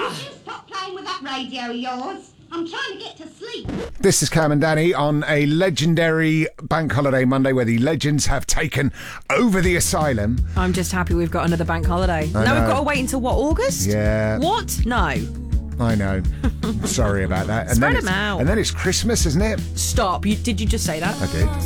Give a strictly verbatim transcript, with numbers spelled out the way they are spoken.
you stop playing with that radio of yours? I'm trying to get to sleep. This is Cam and Danny on a legendary bank holiday Monday where the legends have taken over the asylum. I'm just happy we've got another bank holiday. I now know. we've got to wait until what, August? Yeah. What? No. I know. Sorry about that. And Spread then 'em it's- out. And then it's Christmas, isn't it? Stop. You, did you just say that? I did.